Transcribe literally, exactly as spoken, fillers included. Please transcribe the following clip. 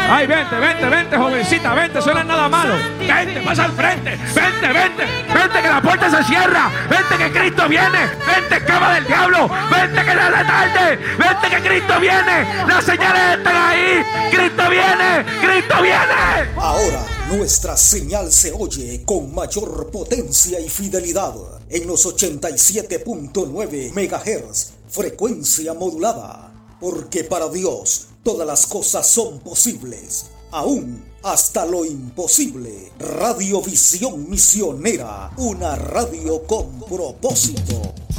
Ay, vente, vente, vente, jovencita, vente, eso no es nada malo. Vente, pasa al frente, vente, vente, vente que la puerta se cierra, vente que Cristo viene, vente cama del diablo, vente que no es la tarde, vente que Cristo viene, las señales están ahí, Cristo viene, Cristo viene. Ahora nuestra señal se oye con mayor potencia y fidelidad en los ochenta y siete punto nueve megahertz, frecuencia modulada, porque para Dios todas las cosas son posibles, aún hasta lo imposible. Radiovisión Misionera, una radio con propósito.